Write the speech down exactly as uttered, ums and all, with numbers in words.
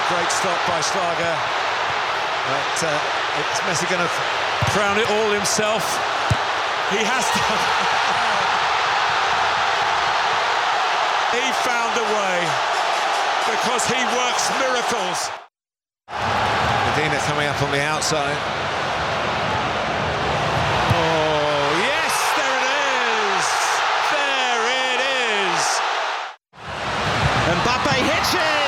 great stop by Schlager. But uh, it's Messi going to crown it all himself. He has done. He found a way because he works miracles. Medina coming up on the outside. Oh, yes, there it is. There it is. Mbappe hits it.